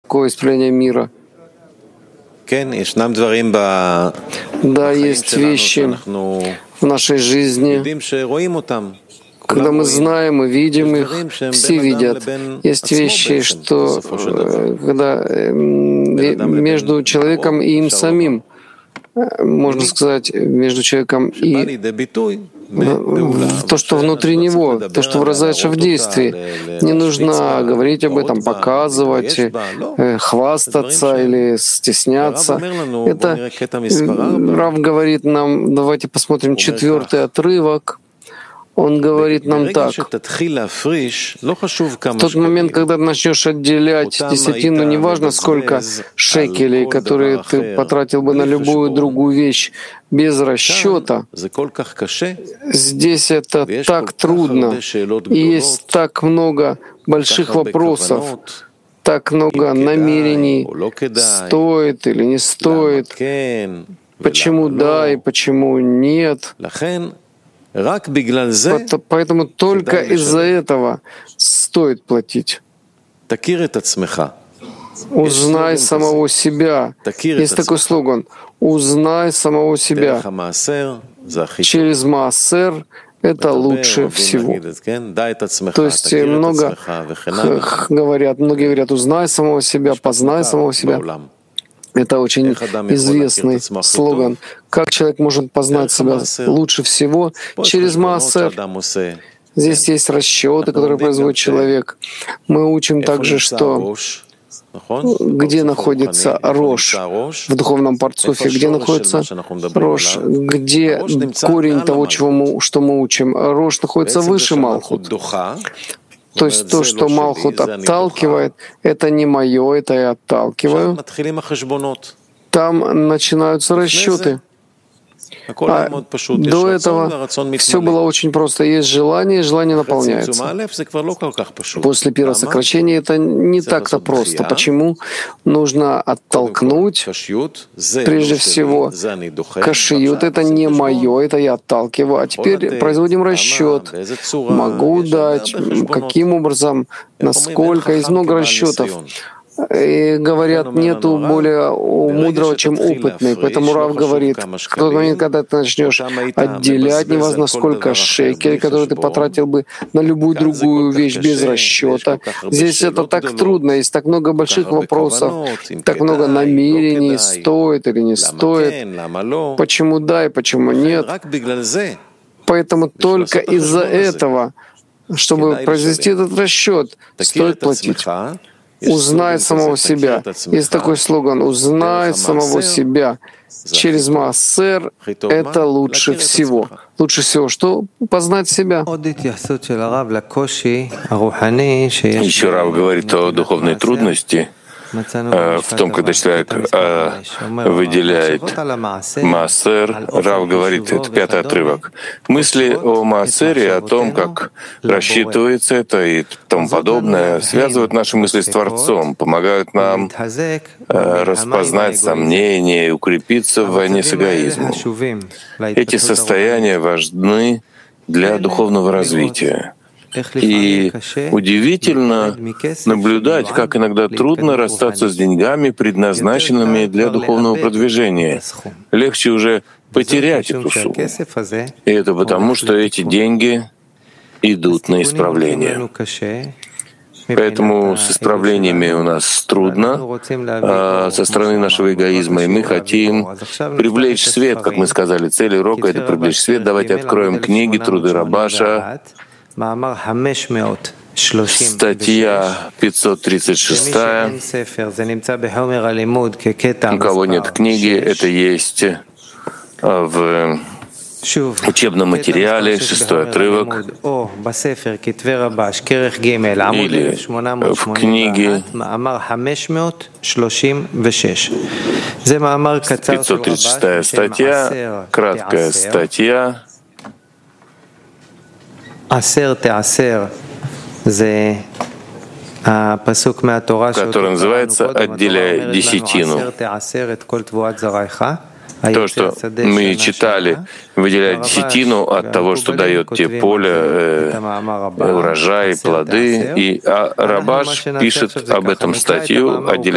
такое исправление мира. Да, есть вещи в нашей жизни, когда мы знаем и видим их, все видят. Есть вещи, что когда между человеком и им самим, можно сказать, между человеком и то, что внутри него, то, что выражается в действии. Не нужно говорить об этом, показывать, хвастаться или стесняться. Это Рав говорит нам, давайте посмотрим 4-й отрывок. Он говорит нам так: в тот момент, когда ты начнешь отделять десятину, неважно сколько шекелей, которые ты потратил бы на любую другую вещь, без расчета, здесь это так трудно, и есть так много больших вопросов, так много намерений, стоит или не стоит, почему да и почему нет. Поэтому только из-за этого стоит платить. Узнай самого себя. Есть такой слоган: узнай самого себя. Через маасер это лучше всего. То есть многие говорят, узнай самого себя, познай самого себя. Это очень известный слоган. Как человек может познать себя лучше всего? Через маасер. Здесь есть расчеты, которые производит человек. Мы учим также, что где находится рош в духовном парцуфе, где находится рош, где корень того, что мы учим. Рош находится выше Малхут. То есть то, что Малхут отталкивает, это не мое, это я отталкиваю. Там начинаются расчеты. А до этого все было очень просто. Есть желание, и желание наполняется. После первого сокращения это не так-то просто. Почему? Нужно оттолкнуть, прежде всего, кашиют. Это не мое, это я отталкиваю. А теперь производим расчет. Могу дать, каким образом, насколько. Есть много расчетов. И говорят, нету более мудрого, чем опытный. Поэтому Рав говорит, в тот момент, когда ты начнешь отделять, неважно сколько шекелей, которые ты потратил бы на любую другую вещь без расчета. Здесь это так трудно, есть так много больших вопросов, так много намерений, стоит или не стоит, почему да и почему нет. Поэтому только из-за этого, чтобы произвести этот расчет, стоит платить. Узнай самого себя. Есть такой слоган: узнай самого себя. Через маасер это лучше всего. Лучше всего что? Познать себя. Еще Рав говорит о духовной трудности, в том, когда человек выделяет маасер. Рав говорит, это 5-й отрывок. Мысли о маасере, о том, как рассчитывается это и тому подобное, связывают наши мысли с Творцом, помогают нам распознать сомнения и укрепиться в войне с эгоизмом. Эти состояния важны для духовного развития. И удивительно наблюдать, как иногда трудно расстаться с деньгами, предназначенными для духовного продвижения. Легче уже потерять эту сумму. И это потому, что эти деньги идут на исправление. Поэтому с исправлениями у нас трудно со стороны нашего эгоизма, и мы хотим привлечь свет, как мы сказали. Цель урока — это привлечь свет. Давайте откроем книги «Труды Рабаша». Статья 536. У кого нет книги, это есть в учебном материале, 6-й отрывок, или в книге 536 статья, краткая статья, который называется «Отделяя десятину». То, что мы читали, выделяя десятину от того, что дает тебе поле, урожай, плоды. И Рабаш пишет об этом статью,